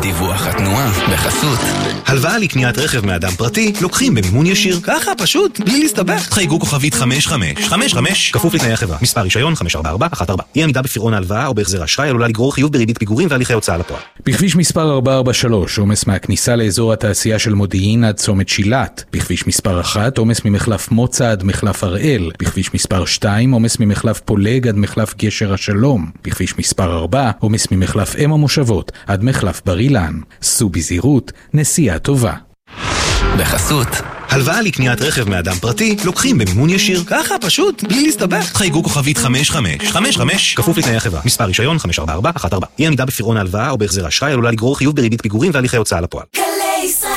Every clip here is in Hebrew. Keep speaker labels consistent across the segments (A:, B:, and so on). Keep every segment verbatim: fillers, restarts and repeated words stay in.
A: דיווח התנועה בחסות.
B: הלוואה לקניית רכב מאדם פרטי לוקחים במימון ישיר. ככה פשוט, בלי להסתבך. חייגו כוכבית חמש חמש חמש חמש כפוף לתנאי החברה. מספר רישיון חמש ארבע ארבע אחת ארבע. אי עמידה בפירעון ההלוואה או בהחזר האשראי עלולה לגרור חיוב בריבית פיגורים והליכי הוצאה לפועל.
C: בכביש מספר ארבע ארבע שלוש, עומס מהכניסה לאזור התעשייה של מודיעין עד צומת שילת. בכביש מספר אחת, עומס ממחלף מוצא עד מחלף הראל. בכביש מספר שתיים, עומס ממחלף פולג עד מחלף גשר השלום. בכביש מספר ארבע, עומס ממחלף אם המושבות עד מחלף בר אילן. סעו בזהירות, נסיעה טובה.
A: בחסות.
B: הלוואה לקניית רכב מאדם פרטי לוקחים במימון ישיר. ככה פשוט, בלי להסתבך. חייגו כוכבית חמש חמש חמש חמש כפוף לתנאי החברה. מספר רישיון חמש ארבע ארבע אחת ארבע. אי עמידה בפירעון ההלוואה או בהחזר האשראי עלולה לגרור חיוב בריבית פיגורים והליכי הוצאה לפועל.
D: גלי ישראל.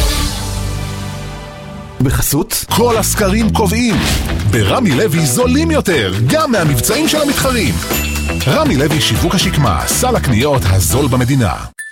E: בחסות כל הסקרים קובעים ברמי לוי זולים יותר גם מהמבצעים של המתחרים. רמי לוי שיווק השקמה, סל הקניות הזול במדינה.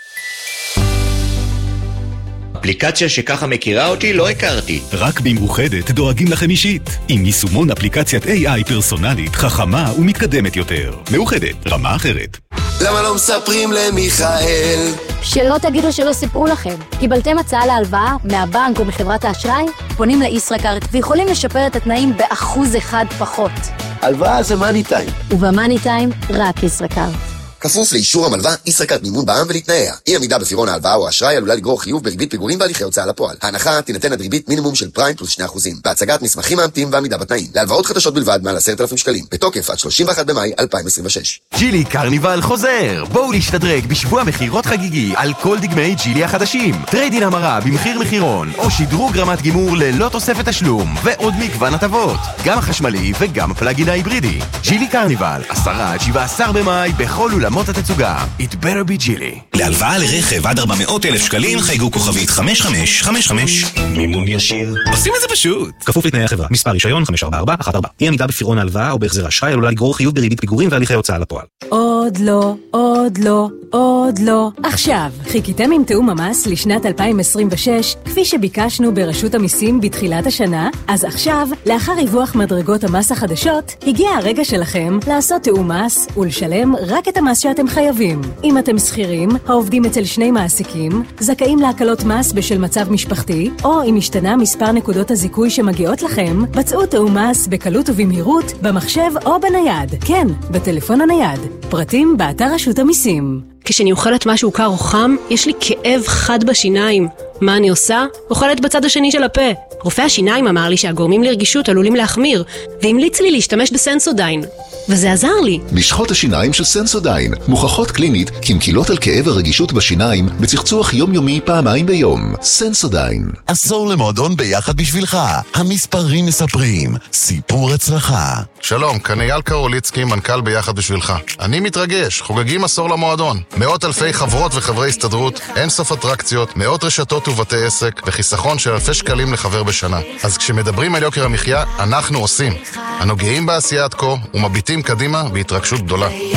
F: אפליקציה שככה מכירה אותי לא הכרתי.
G: רק במאוחדת דואגים לכם אישית, עם יישומון אפליקציית איי איי פרסונלית, חכמה ומתקדמת יותר. מאוחדת, רמה אחרת.
H: למה לא מספרים למיכאל?
I: שלא תגידו שלא סיפרו לכם. קיבלתם הצעה להלוואה מהבנק או מחברת האשראי? פונים לישראכרט ויכולים לשפר את התנאים באחוז אחד פחות.
H: הלוואה זה מאני טיים.
I: ובמאני טיים רק ישראכרט.
H: כפוף לאישור המלווה, ישראכרט מימון בע"מ ולתנאיה. אי עמידה בפירעון ההלוואה או האשראי עלולה לגרור חיוב בריבית פיגורים והליכי הוצאה לפועל. ההנחה תינתן עד ריבית מינימום של פריים פלוס שני אחוזים. בהצגת מסמכים מאמתים ועמידה בתנאים. להלוואות חדשות בלבד מעל עשרת אלפים שקלים. בתוקף עד שלושים ואחד במאי אלפיים עשרים ושש.
J: ג'ילי קרניבל חוזר. בואו להשתדרג בשבוע מחירות חגיגי על כל דגמי ג'ילי החדשים. טריידין המרה במחיר מחירון או שדרוג רמת גימור ללא תוספת תשלום ועוד מגוון הטבות. גם החשמלי וגם הפלאגין ההיברידי. ג'ילי קרניבל, עשרה עד שבעה עשר במאי בכל אולמות התצוגה. It better be Geely.
B: להלוואה לרכב עד ארבע מאות אלף שקלים חייגו כוכבית חמש חמש חמש חמש.
A: מימון ישיר.
B: עושים את זה פשוט. כפוף לתנאי החברה. מספר רישיון חמש ארבע ארבע אחת ארבע. אי עמידה בפירעון ההלוואה או בהחזר האשראי עלולה לגרור חיוב בריבית פיגורים והליכי הוצאה לפועל.
K: עוד לא, עוד לא, עוד לא. עכשיו, חיכיתם עם תאום המס לשנת אלפיים עשרים ושש, כפי שביקשנו ברשות המיסים בתחילת השנה? אז עכשיו, לאחר ריווח מדרגות המס החדשות, הגיע הרגע שלכם לעשות תאום מס ולשלם רק את המס שאתם חייבים. אם אתם שכירים, העובדים אצל שני מעסיקים, זכאים להקלות מס בשל מצב משפחתי, או אם השתנה מספר נקודות הזיכוי שמגיעות לכם, בצעו תאום מס בקלות ובמהירות, במחשב או בנייד. כן, בטלפון הנייד. פרטים באתר רשות המיסים.
L: כשאני אוכלת משהו קר או חם, יש לי כאב חד בשיניים. מה אני עושה? אוכלת בצד השני של הפה. רופא השיניים אמר לי שהגורמים לרגישות עלולים להחמיר, והמליץ לי להשתמש בסנסודיין. וזה עזר לי.
E: משחות השיניים של סנסודיין מוכחות קלינית כמקילות על כאב הרגישות בשיניים בצחצוח יומיומי פעמיים ביום. סנסודיין.
M: עשור למועדון ביחד בשבילך. המספרים מספרים. סיפור הצלחה.
N: שלום, כאן אייל קרוליצקי, מנכ"ל ביחד בשבילך. אני מתרגש, חוגגים עשור למועדון. מאות אלפי חברות וחברי הסתדרות, אין סוף אטרקציות, מאות רשתות ובתי עסק, וחיסכון של אלפי שקלים לחבר בשנה. אז כשמדברים על יוקר המחיה, אנחנו עושים. אנו גאים בעשייה עד כה ומביטים קדימה בהתרגשות גדולה.